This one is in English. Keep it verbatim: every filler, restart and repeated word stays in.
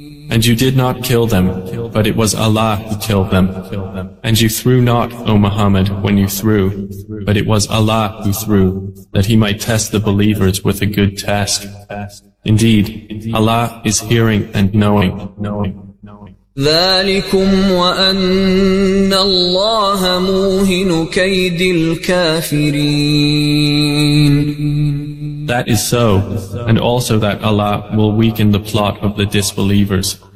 And you did not kill them, but it was Allah who killed them. And you threw not, O Muhammad, when you threw, but it was Allah who threw, that He might test the believers with a good task. Indeed, Allah is hearing and knowing. ذلكم وأن الله موهن كيد الكافرين. That is so, and also that Allah will weaken the plot of the disbelievers.